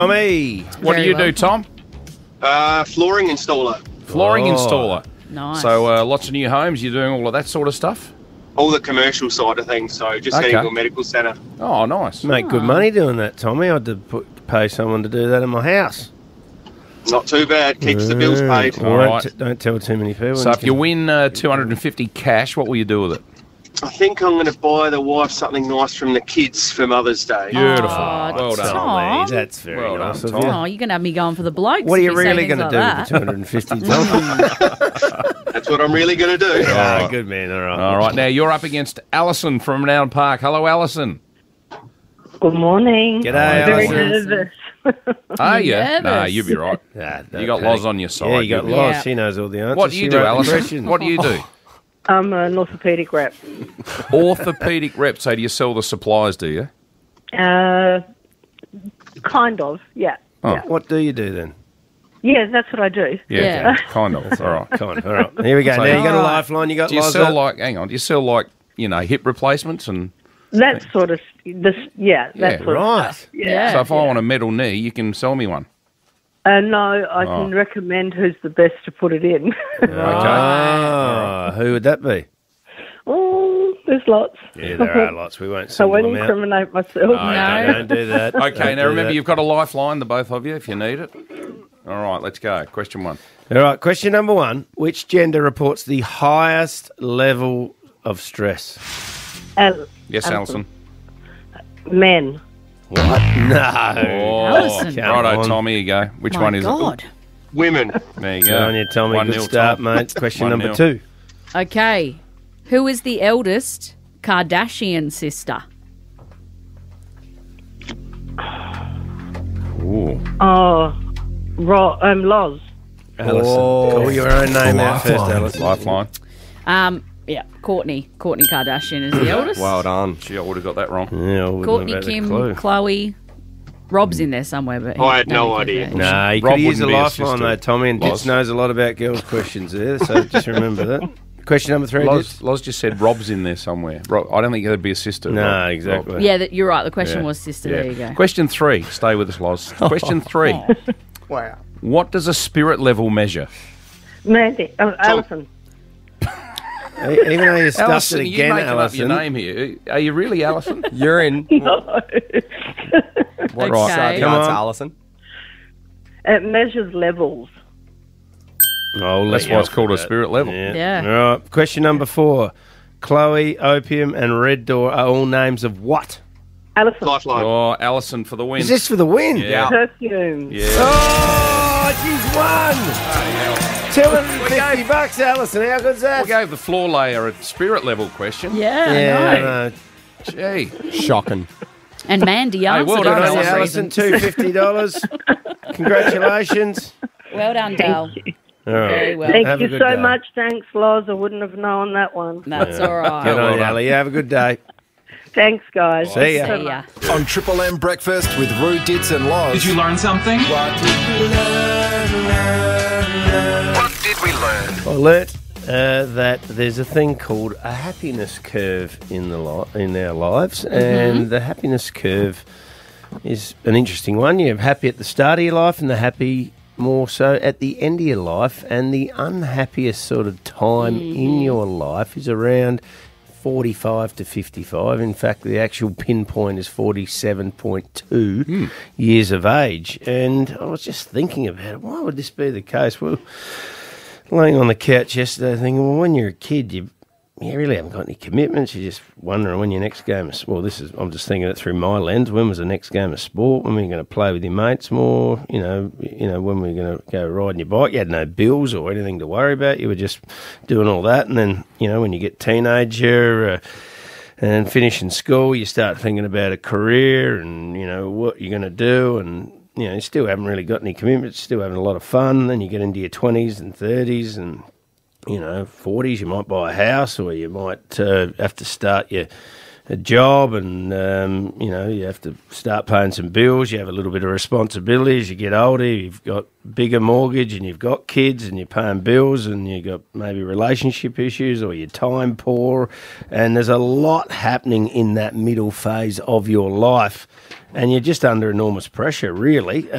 Tommy. What do you do, Tom? Flooring installer. Flooring installer. Nice. So lots of new homes, you're doing all of that sort of stuff? All the commercial side of things, so just heading to a medical centre. Oh, nice. Make good money doing that, Tommy. I had to pay someone to do that in my house. Not too bad. Keeps the bills paid. All right. Don't tell too many people. So if you win 250 cash, what will you do with it? I think I'm going to buy the wife something nice from the kids for Mother's Day. Beautiful. Oh, Well done. Tom. That's very Well nice done, of you. Oh, you're going to have me going for the blokes. What are if you say really things going to like do with the 250, Tom? That's what I'm really going to do. Ah, good man. All right. All right, now you're up against Alison from Noun Park. Hello, Alison. Good morning. G'day, Very Alison. nervous. Are you? nervous. Nah, you'll be right. Nah, You got okay. Loz on your side. Yeah, you got You'll be- Loz. Yeah. She knows all the answers. What do you She do, wrote the Alison? questions. What do you do? I'm an orthopaedic rep. Orthopaedic rep. So do you sell the supplies, do you? Kind of, yeah. Oh. Yeah. What do you do then? Yeah, that's what I do. Yeah. okay, kind of. All right. Come on. All right. Here we go. So- Now you got a All right. lifeline. You got Do you Loz. sell like, hang on, do you sell like, hip replacements and... That sort of, that Yeah, sort of Right. stuff. Yeah. Yeah. So if I want a metal knee, you can sell me one. No, I can recommend who's the best to put it in. Ah, who would that be? Oh, there's lots. Yeah, there are lots. We won't I single won't them out. incriminate myself. Oh, No. Don't do that. Okay, Don't now do remember that. you've got a lifeline, the both of you, if you need it. All right, let's go. Question 1. All right, question number 1. Which gender reports the highest level of stress? Yes, Alison. Men. What? No. Oh, Alison. Come righto, on. Tom, here you go. Which My one is God. it? Women. There you Good go. on you, Tommy. 1-0, Good start, Tom. mate. Question number 1-0. 2. Okay. Who is the eldest Kardashian sister? Ooh. Oh, Loz. Alison. Call your own name out first, Lifeline. Alison. Lifeline. Yeah, Courtney. Courtney Kardashian is the eldest. Well done. Gee, I would have got that wrong. Yeah, I wouldn't Courtney, have had a Kim, clue. Chloe. Rob's in there somewhere, but I had no nobody idea. cares. Nah, you Rob could use a wouldn't be a lifeline sister. though, Tommy, and Loz. Ditz knows a lot about girls' questions there, so just remember that. Question number 3, Ditz. Loz just said Rob's in there somewhere. I don't think that'd be a sister. No, Rob. exactly. Rob. Yeah, you're right. The question Yeah. was sister. Yeah. There you go. Question 3. Stay with us, Loz. Question 3. Wow. What does a spirit level measure? Mandy. Alison. Even though you stuffed Alison, it you again, making up your Alison. name here. Are you really Alison? You're in. No. What Okay. side Come answer, on. Alison? It measures levels. I'll let That's you why it's off called a with that. spirit level. Yeah. All right. Question number 4. Chloe, Opium, and Red Door are all names of what? Alison. Lifeline. Oh, Alison for the win. Is this for the win? Yeah. Perfume. Yeah. Oh, she's won! $250, Alison. How good's that? We gave the floor layer a spirit level question. Yeah, Yeah, I I know. know. Gee. Shocking. And Mandy answered well it done, for Good on you, some Alison. reason. $250. Congratulations. Well done, Dal. All right. Very well. Thank Have a you good so day. much. Thanks, Loz. I wouldn't have known that one. That's all Good right. on well you, done. Ali. Have a good day. Thanks, guys. See ya. See ya. On Triple M Breakfast with Roo, Ditz and Loz. Did you learn something? What did we learn? I learnt that there's a thing called a happiness curve in our lives, and the happiness curve is an interesting one. You're happy at the start of your life, and the happy more so at the end of your life, and the unhappiest sort of time in your life is around 45 to 55. In fact, the actual pinpoint is 47.2 years of age. And I was just thinking about it. Why would this be the case? Well, laying on the couch yesterday thinking, well, when you're a kid, you really haven't got any commitments. You're just wondering when your next game is... Well, I'm just thinking it through my lens. When was the next game of sport? When were you going to play with your mates more? You know, when were you going to go riding your bike? You had no bills or anything to worry about. You were just doing all that. And then, when you get teenager... and finishing school, you start thinking about a career and, what you're going to do, and, you still haven't really got any commitments, still having a lot of fun. Then you get into your 20s and 30s and, 40s, you might buy a house, or you might have to start a job, and, you have to start paying some bills. You have a little bit of responsibility as you get older. You've got bigger mortgage, and you've got kids, and you're paying bills, and you've got maybe relationship issues, or you're time poor. And there's a lot happening in that middle phase of your life, and you're just under enormous pressure, really.